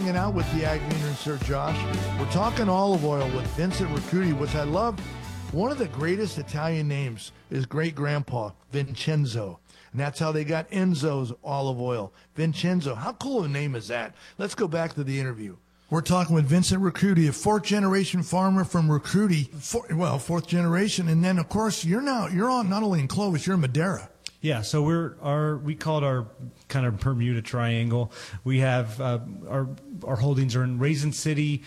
hanging out with the Ag Leader and Sir Josh. We're talking olive oil with Vincent Ricciuti, which I love. One of the greatest Italian names is great-grandpa, Vincenzo. And that's how they got Enzo's olive oil. Vincenzo. How cool of a name is that? Let's go back to the interview. We're talking with Vincent Ricciuti, a fourth-generation farmer from Ricciuti. Fourth generation. And then, of course, you're on not only in Clovis, you're in Madera. Yeah, so we call it our kind of Bermuda Triangle. We have our holdings are in Raisin City,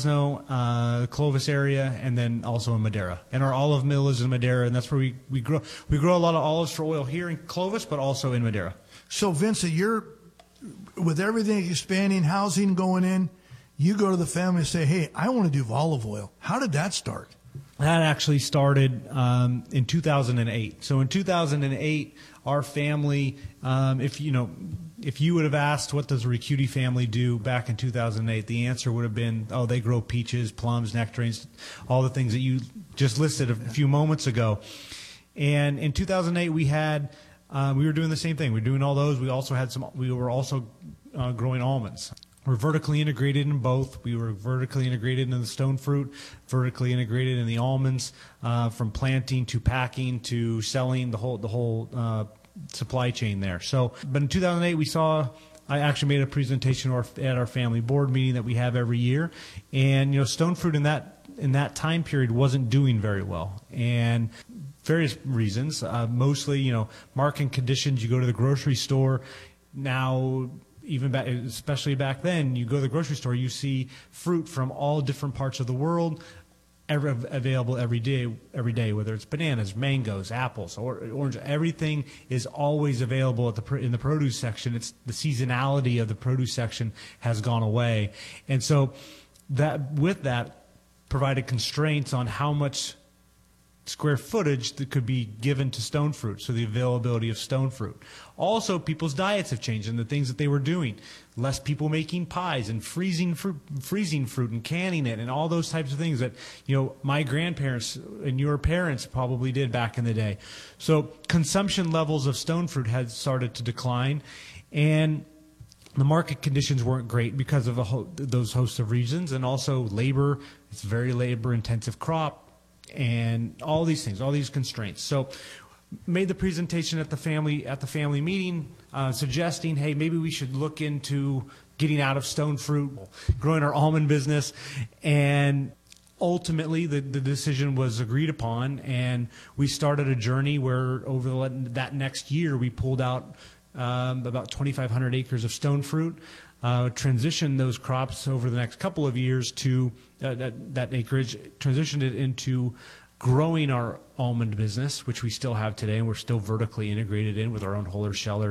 Fresno, Clovis area, and then also in Madera. And our olive mill is in Madera, and that's where we grow. We grow a lot of olives for oil here in Clovis, but also in Madera. So, Vincent, you're with everything expanding, housing going in. You go to the family and say, "Hey, I want to do olive oil." How did that start? That actually started in 2008. So in 2008, our family, if you would have asked what does the Ricciuti family do back in 2008, the answer would have been, oh, they grow peaches, plums, nectarines, all the things that you just listed a few moments ago. And in 2008, we were doing the same thing. We were doing all those. We were also growing almonds. We're vertically integrated in both. We were vertically integrated in the stone fruit, vertically integrated in the almonds, from planting to packing to selling, the whole supply chain there. So, but in 2008, I actually made a presentation at our family board meeting that we have every year, and stone fruit in that time period wasn't doing very well, and various reasons, mostly market conditions. You go to the grocery store now. Especially back then, you go to the grocery store, you see fruit from all different parts of the world available every day, whether it's bananas, mangoes, apples, or orange. Everything is always available in the produce section. It's the seasonality of the produce section has gone away. And so that provided constraints on how much square footage that could be given to stone fruit, so the availability of stone fruit. Also, people's diets have changed and the things that they were doing. Less people making pies and freezing fruit and canning it and all those types of things that my grandparents and your parents probably did back in the day. So consumption levels of stone fruit had started to decline, and the market conditions weren't great because of those host of reasons, and also labor. It's a very labor-intensive crop. And all these things, all these constraints. So made the presentation at the family meeting, suggesting, hey, maybe we should look into getting out of stone fruit, growing our almond business. And ultimately the decision was agreed upon, and we started a journey where over that next year we pulled out about 2,500 acres of stone fruit. Transitioned those crops over the next couple of years to that acreage, transitioned it into growing our almond business, which we still have today, and we're still vertically integrated in with our own Holler Sheller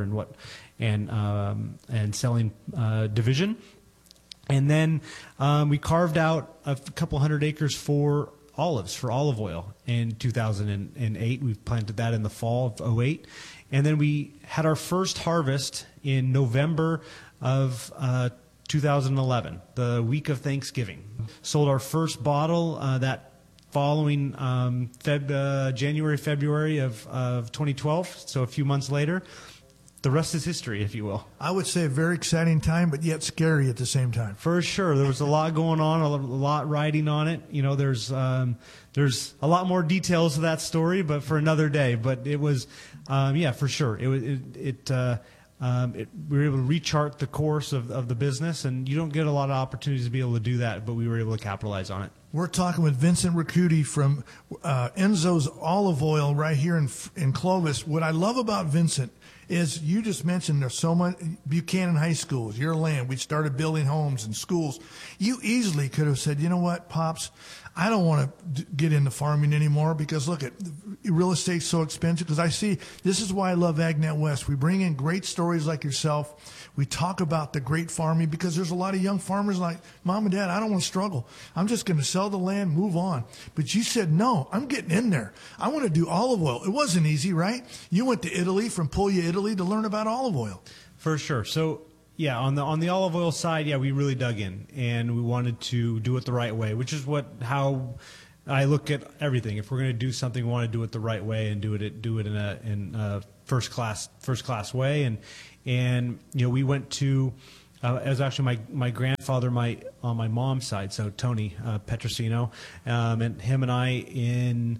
and selling division. And then we carved out a couple hundred acres for olives, for olive oil in 2008. We planted that in the fall of 2008. And then we had our first harvest in November of 2011, the week of Thanksgiving. Sold our first bottle that following January, February of 2012, so a few months later. The rest is history, if you will. I would say a very exciting time, but yet scary at the same time. For sure. There was a lot going on, a lot riding on it. There's a lot more details to that story, but for another day. But it was, for sure. We were able to rechart the course of the business, and you don't get a lot of opportunities to be able to do that, but we were able to capitalize on it. We're talking with Vincent Ricciuti from Enzo's Olive Oil right here in Clovis. What I love about Vincent is you just mentioned there's so much. Buchanan High School is your land. We started building homes and schools. You easily could have said, you know what, Pops, I don't want to get into farming anymore because, look, real estate's so expensive. Because I see, this is why I love AgNet West. We bring in great stories like yourself. We talk about the great farming because there's a lot of young farmers like, Mom and Dad, I don't want to struggle. I'm just going to sell the land, move on. But you said, no, I'm getting in there. I want to do olive oil. It wasn't easy, right? You went to Italy, from Puglia, Italy, to learn about olive oil. For sure. So, yeah, on the olive oil side, we really dug in, and we wanted to do it the right way, which is how I look at everything. If we're going to do something, we want to do it the right way and do it in a first class way. And we went to it was actually my grandfather, on my mom's side, so Tony Petrosino, and him and I in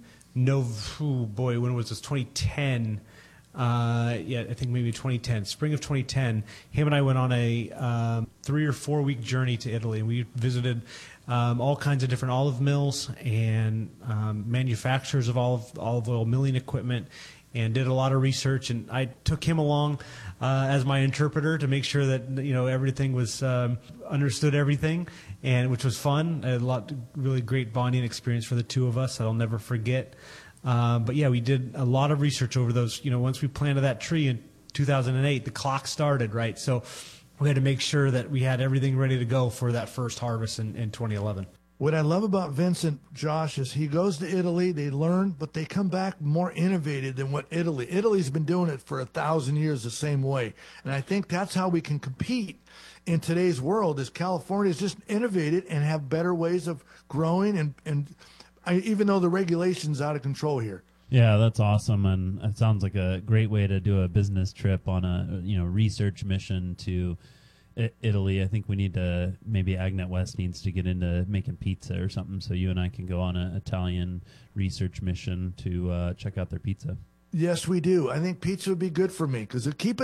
when was this, 2010? I think maybe 2010, spring of 2010. Him and I went on a 3 or 4 week journey to Italy. We visited all kinds of different olive mills and manufacturers of olive oil milling equipment, and did a lot of research. And I took him along as my interpreter to make sure that everything was understood everything, and which was fun. Really great bonding experience for the two of us that I'll never forget. But yeah, we did a lot of research over those. Once we planted that tree in 2008, the clock started, right? So we had to make sure that we had everything ready to go for that first harvest in 2011. What I love about Vincent, Josh, is he goes to Italy, they learn, but they come back more innovative than what Italy's been doing it for 1,000 years the same way. And I think that's how we can compete in today's world, is California's just innovated and have better ways of growing, and even though the regulation's out of control here. Yeah, that's awesome, and it sounds like a great way to do a business trip on a research mission to Italy. I think we need to, maybe Agnet West needs to get into making pizza or something, so you and I can go on an Italian research mission to check out their pizza. Yes, we do. I think pizza would be good for me because keep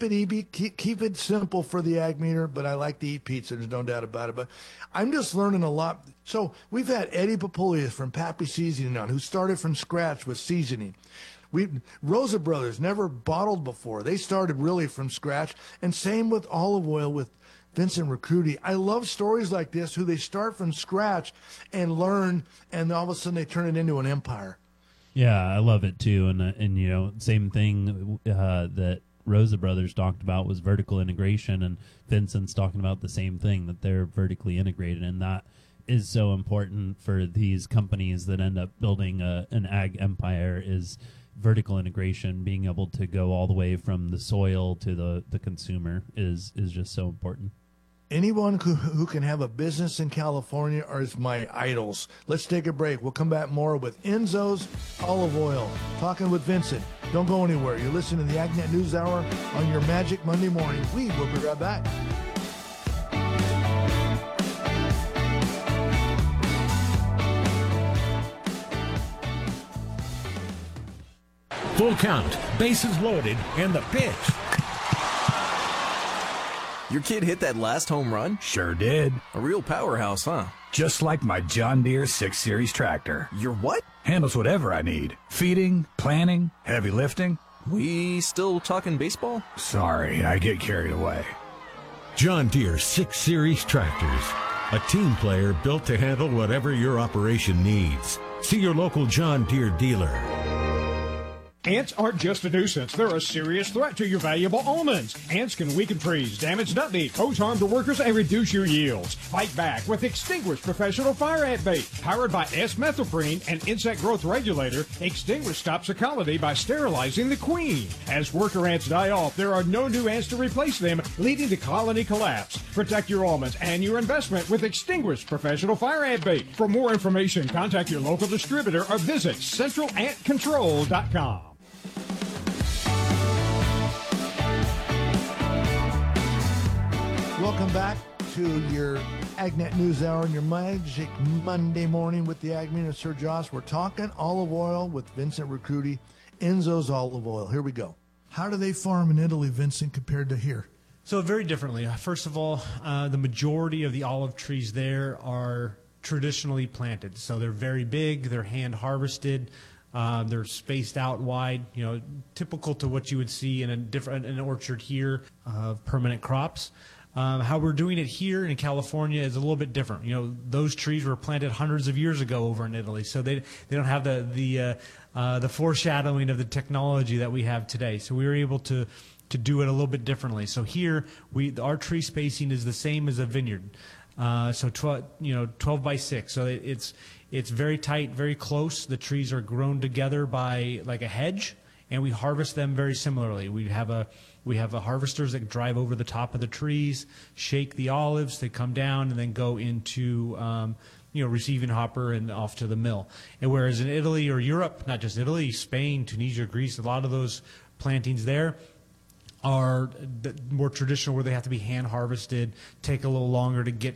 it simple for the Ag Meter, but I like to eat pizza. There's no doubt about it. But I'm just learning a lot. So we've had Eddie Papulias from Pappy Seasoning on, who started from scratch with seasoning. Rosa Brothers, never bottled before. They started really from scratch. And same with olive oil with Vincent Ricciuti. I love stories like this, who they start from scratch and learn, and all of a sudden they turn it into an empire. Yeah, I love it too. And same thing that Rosa Brothers talked about was vertical integration, and Vincent's talking about the same thing, that they're vertically integrated, and that is so important for these companies that end up building an ag empire. Is vertical integration, being able to go all the way from the soil to the consumer is just so important. Anyone who can have a business in California are my idols. Let's take a break. We'll come back more with Enzo's Olive Oil. Talking with Vincent. Don't go anywhere. You're listening to the AgNet News Hour on your Magic Monday morning. We will be right back. Full count, bases loaded, and the pitch. Your kid hit that last home run? Sure did. A real powerhouse, huh? Just like my John Deere 6 Series tractor. Your what? Handles whatever I need. Feeding, planting, heavy lifting. We still talking baseball? Sorry, I get carried away. John Deere 6 Series tractors. A team player built to handle whatever your operation needs. See your local John Deere dealer. Ants aren't just a nuisance. They're a serious threat to your valuable almonds. Ants can weaken trees, damage nut meat, pose harm to workers, and reduce your yields. Fight back with Extinguish Professional Fire Ant Bait. Powered by S-methoprene, an insect growth regulator, Extinguish stops a colony by sterilizing the queen. As worker ants die off, there are no new ants to replace them, leading to colony collapse. Protect your almonds and your investment with Extinguish Professional Fire Ant Bait. For more information, contact your local distributor or visit centralantcontrol.com. Welcome back to your AgNet News Hour and your Magic Monday morning with the Ag Meter, Sir Josh. We're talking olive oil with Vincent Ricciuti, Enzo's Olive Oil. Here we go. How do they farm in Italy, Vincent, compared to here? So very differently. First of all, the majority of the olive trees there are traditionally planted. So they're very big, they're hand harvested. They're spaced out wide, typical to what you would see in an orchard here of permanent crops. How we're doing it here in California is a little bit different. Those trees were planted hundreds of years ago over in Italy, so they don't have the foreshadowing of the technology that we have today. So we were able to do it a little bit differently. So here, our tree spacing is the same as a vineyard. So 12 by 6. So it's very tight, very close. The trees are grown together by like a hedge, and we harvest them very similarly. We have harvesters that drive over the top of the trees, shake the olives, they come down, and then go into receiving hopper and off to the mill. And whereas in Italy or Europe, not just Italy, Spain, Tunisia, Greece, a lot of those plantings there, are more traditional, where they have to be hand harvested, take a little longer to get